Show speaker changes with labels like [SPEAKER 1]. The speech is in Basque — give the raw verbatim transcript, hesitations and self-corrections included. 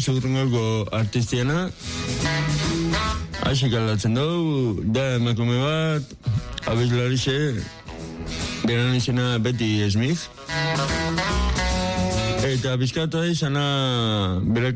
[SPEAKER 1] zurrungoko artistiana. Asik aldatzen dugu, da emakume bat, abeslarixe, beran izena Betty Smith. Eta bizkatu da izana,